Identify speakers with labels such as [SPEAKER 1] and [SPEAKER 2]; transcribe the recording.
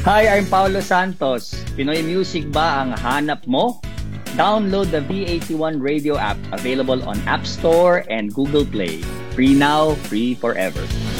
[SPEAKER 1] Hi, I'm Paulo Santos. Pinoy music ba ang hanap mo? Download the V81 radio app available on App Store and Google Play. Free now, free forever.